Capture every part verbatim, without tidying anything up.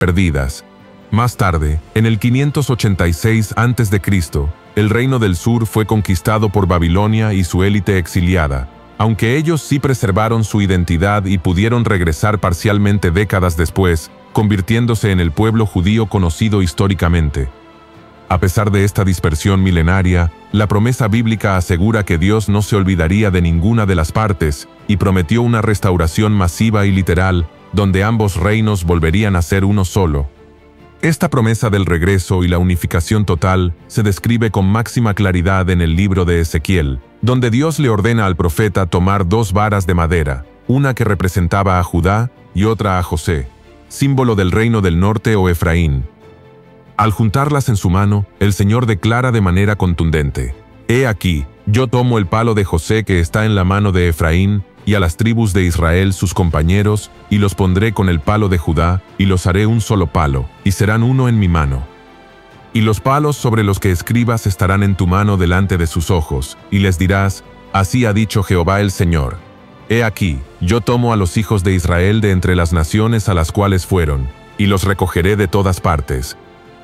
perdidas. Más tarde, en el quinientos ochenta y seis antes de Cristo, el reino del sur fue conquistado por Babilonia y su élite exiliada, aunque ellos sí preservaron su identidad y pudieron regresar parcialmente décadas después, convirtiéndose en el pueblo judío conocido históricamente. A pesar de esta dispersión milenaria, la promesa bíblica asegura que Dios no se olvidaría de ninguna de las partes y prometió una restauración masiva y literal, donde ambos reinos volverían a ser uno solo. Esta promesa del regreso y la unificación total se describe con máxima claridad en el libro de Ezequiel, donde Dios le ordena al profeta tomar dos varas de madera, una que representaba a Judá y otra a José, símbolo del reino del norte o Efraín. Al juntarlas en su mano, el Señor declara de manera contundente: «He aquí, yo tomo el palo de José que está en la mano de Efraín, y a las tribus de Israel sus compañeros, y los pondré con el palo de Judá, y los haré un solo palo, y serán uno en mi mano. Y los palos sobre los que escribas estarán en tu mano delante de sus ojos, y les dirás: así ha dicho Jehová el Señor. He aquí, yo tomo a los hijos de Israel de entre las naciones a las cuales fueron, y los recogeré de todas partes,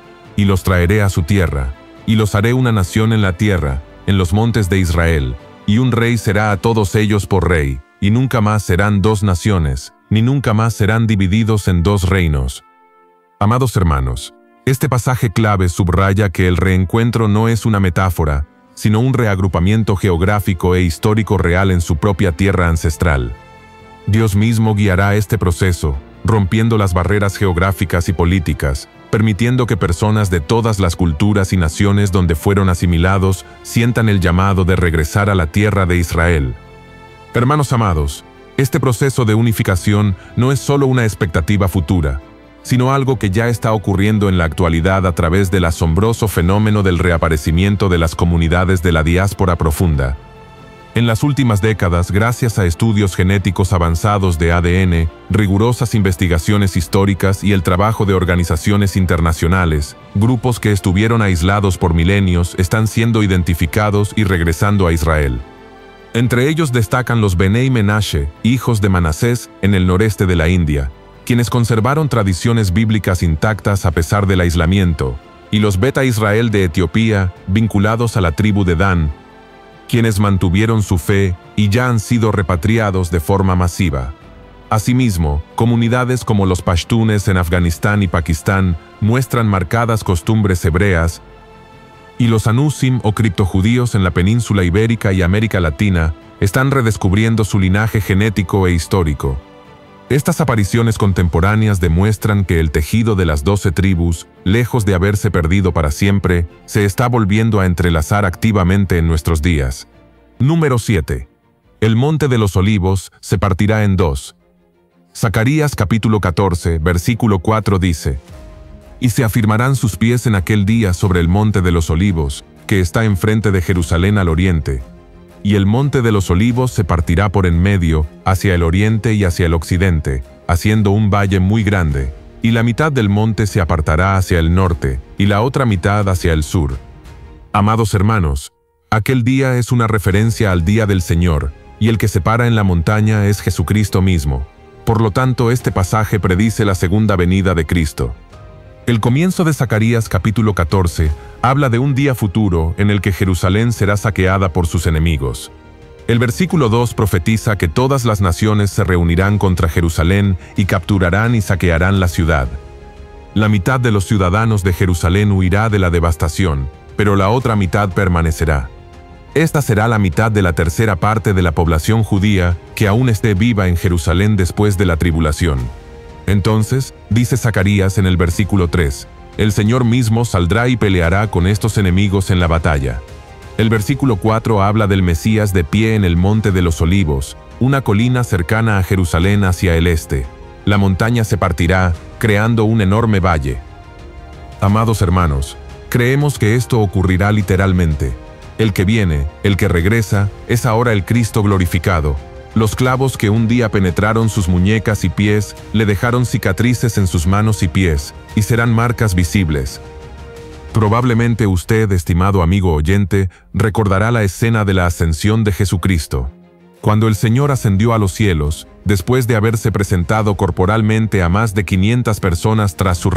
y los traeré a su tierra, y los haré una nación en la tierra, en los montes de Israel, y un rey será a todos ellos por rey, y nunca más serán dos naciones, ni nunca más serán divididos en dos reinos». Amados hermanos, este pasaje clave subraya que el reencuentro no es una metáfora, sino un reagrupamiento geográfico e histórico real en su propia tierra ancestral. Dios mismo guiará este proceso, rompiendo las barreras geográficas y políticas, permitiendo que personas de todas las culturas y naciones donde fueron asimilados sientan el llamado de regresar a la tierra de Israel. Hermanos amados, este proceso de unificación no es solo una expectativa futura, sino algo que ya está ocurriendo en la actualidad a través del asombroso fenómeno del reaparecimiento de las comunidades de la diáspora profunda. En las últimas décadas, gracias a estudios genéticos avanzados de A D N, rigurosas investigaciones históricas y el trabajo de organizaciones internacionales, grupos que estuvieron aislados por milenios están siendo identificados y regresando a Israel. Entre ellos destacan los Benei Menashe, hijos de Manasés, en el noreste de la India, quienes conservaron tradiciones bíblicas intactas a pesar del aislamiento, y los Beta Israel de Etiopía, vinculados a la tribu de Dan, quienes mantuvieron su fe y ya han sido repatriados de forma masiva. Asimismo, comunidades como los pashtunes en Afganistán y Pakistán muestran marcadas costumbres hebreas, y los anusim o criptojudíos en la península ibérica y América Latina están redescubriendo su linaje genético e histórico. Estas apariciones contemporáneas demuestran que el tejido de las doce tribus, lejos de haberse perdido para siempre, se está volviendo a entrelazar activamente en nuestros días. Número siete. El monte de los olivos se partirá en dos. Zacarías capítulo catorce, versículo cuatro dice: «Y se afirmarán sus pies en aquel día sobre el monte de los olivos, que está enfrente de Jerusalén al oriente. Y el monte de los olivos se partirá por en medio, hacia el oriente y hacia el occidente, haciendo un valle muy grande, y la mitad del monte se apartará hacia el norte, y la otra mitad hacia el sur». Amados hermanos, aquel día es una referencia al día del Señor, y el que se para en la montaña es Jesucristo mismo. Por lo tanto, este pasaje predice la segunda venida de Cristo. El comienzo de Zacarías capítulo catorce habla de un día futuro en el que Jerusalén será saqueada por sus enemigos. El versículo dos profetiza que todas las naciones se reunirán contra Jerusalén y capturarán y saquearán la ciudad. La mitad de los ciudadanos de Jerusalén huirá de la devastación, pero la otra mitad permanecerá. Esta será la mitad de la tercera parte de la población judía que aún esté viva en Jerusalén después de la tribulación. Entonces, dice Zacarías en el versículo tres, el Señor mismo saldrá y peleará con estos enemigos en la batalla. El versículo cuatro habla del Mesías de pie en el monte de los olivos, una colina cercana a Jerusalén hacia el este. La montaña se partirá, creando un enorme valle. Amados hermanos, creemos que esto ocurrirá literalmente. El que viene, el que regresa, es ahora el Cristo glorificado. Los clavos que un día penetraron sus muñecas y pies le dejaron cicatrices en sus manos y pies, y serán marcas visibles. Probablemente usted, estimado amigo oyente, recordará la escena de la ascensión de Jesucristo. Cuando el Señor ascendió a los cielos, después de haberse presentado corporalmente a más de quinientas personas tras su